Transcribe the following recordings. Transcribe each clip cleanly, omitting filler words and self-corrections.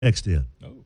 text in. Oh.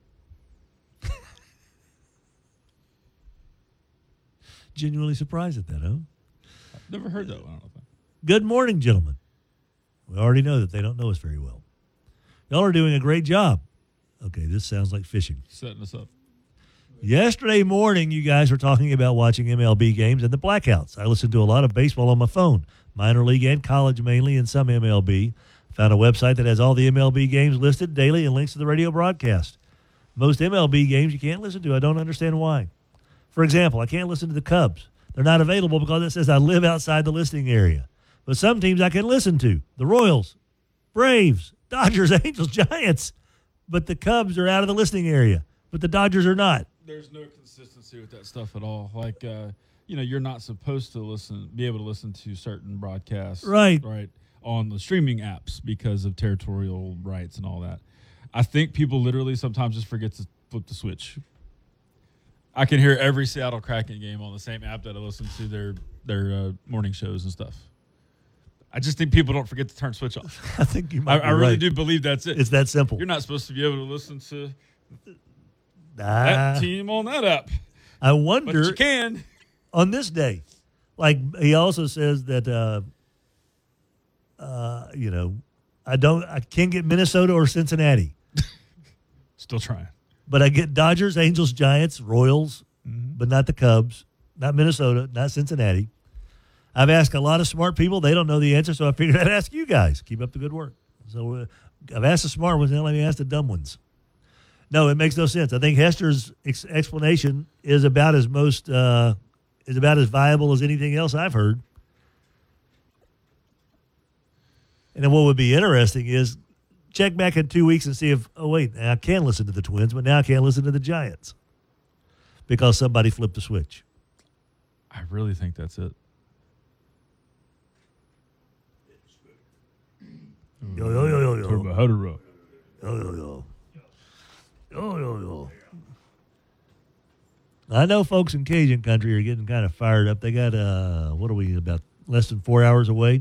Genuinely surprised at that, huh? I've never heard that one. I don't think. Good morning, gentlemen. We already know that they don't know us very well. Y'all are doing a great job. Okay, this sounds like fishing. Setting us up. Yesterday morning, you guys were talking about watching MLB games and the blackouts. I listened to a lot of baseball on my phone, minor league and college mainly, and some MLB. Found a website that has all the MLB games listed daily and links to the radio broadcast. Most MLB games you can't listen to. I don't understand why. For example, I can't listen to the Cubs. They're not available because it says I live outside the listing area. But some teams I can listen to. The Royals, Braves, Dodgers, Angels, Giants. But the Cubs are out of the listing area. But the Dodgers are not. There's no consistency with that stuff at all. Like, you're not supposed to be able to listen to certain broadcasts. Right. On the streaming apps because of territorial rights and all that. I think people literally sometimes just forget to flip the switch. I can hear every Seattle Kraken game on the same app that I listen to their morning shows and stuff. I just think people don't forget to turn switch off. I think you might be I really right. do believe that's it. It's that simple. You're not supposed to be able to listen to that team on that app. I wonder. But you can. On this day. Like, he also says that, I can't get Minnesota or Cincinnati. Still trying. But I get Dodgers, Angels, Giants, Royals, but not the Cubs, not Minnesota, not Cincinnati. I've asked a lot of smart people. They don't know the answer, so I figured I'd ask you guys. Keep up the good work. So I've asked the smart ones, now let me ask the dumb ones. No, it makes no sense. I think Hester's explanation is about as viable as anything else I've heard. And then what would be interesting is check back in 2 weeks and see if, now I can listen to the Twins, but now I can't listen to the Giants because somebody flipped the switch. I really think that's it. Yo, yo, yo, yo, yo. Talk about how to rock. Yo, yo, yo. Yo, yo, yo. I know folks in Cajun country are getting kind of fired up. They got, about less than 4 hours away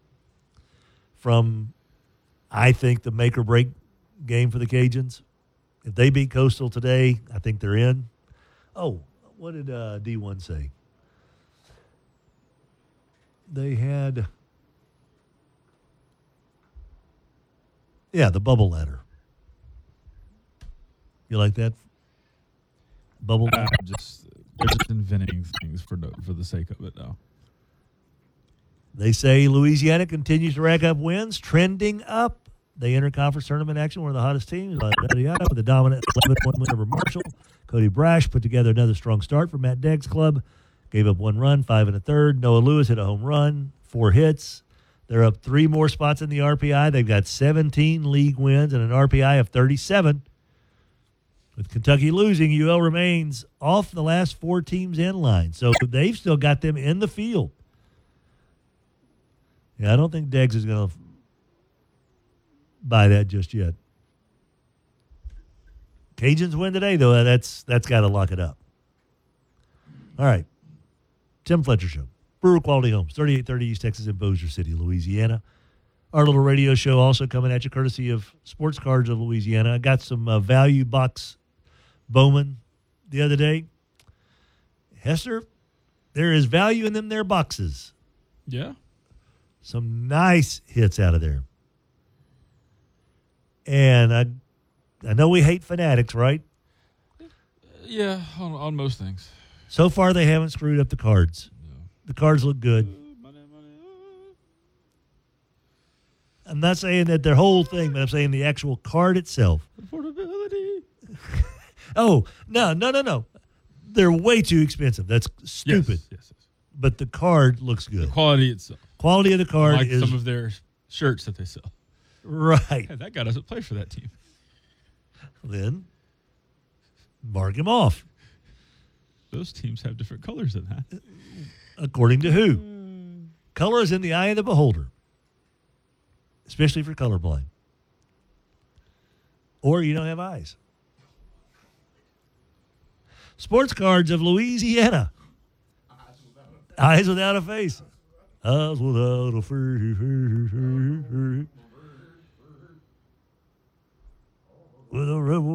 from, I think, the make or break game for the Cajuns. If they beat Coastal today, I think they're in. Oh, what did D1 say? They had, the bubble ladder. You like that? Bubble ladder? They're just inventing things for the sake of it now. They say Louisiana continues to rack up wins, trending up. They enter conference tournament action, one of the hottest teams, with a dominant 11-1 win over Marshall. Cody Brash put together another strong start for Matt Degg's club. Gave up 1 run, 5 1/3. Noah Lewis hit a home run, 4 hits. They're up 3 more spots in the RPI. They've got 17 league wins and an RPI of 37. With Kentucky losing, UL remains off the last 4 teams in line. So they've still got them in the field. Yeah, I don't think Deggs is going to buy that just yet. Cajuns win today, though. That's got to lock it up. All right. Tim Fletcher Show. Brewer Quality Homes, 3830 East Texas in Bossier City, Louisiana. Our little radio show also coming at you courtesy of Sports Cards of Louisiana. I got some value box Bowman the other day. Hester, there is value in them there boxes. Yeah. Some nice hits out of there. And I know we hate Fanatics, right? Yeah, on most things. So far, they haven't screwed up the cards. No. The cards look good. Money. I'm not saying that their whole thing, but I'm saying the actual card itself. Affordability. Oh, no. They're way too expensive. That's stupid. Yes. But the card looks good. The quality itself. Quality of the card Like is some of their shirts that they sell. right. Hey, that guy doesn't play for that team. Then mark him off. Those teams have different colors than that. According to who? Color is in the eye of the beholder, especially for colorblind. Or you don't have eyes. Sports Cards of Louisiana. Eyes without a face. Eyes without a face. with a rebel.